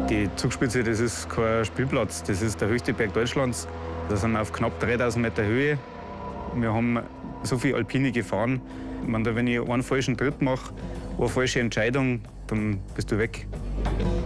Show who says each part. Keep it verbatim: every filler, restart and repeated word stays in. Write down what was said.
Speaker 1: Die Zugspitze, das ist kein Spielplatz, das ist der höchste Berg Deutschlands. Da sind wir auf knapp dreitausend Meter Höhe. Wir haben so viel Alpine gefahren. Wenn ich einen falschen Tritt mache, eine falsche Entscheidung, dann bist du weg.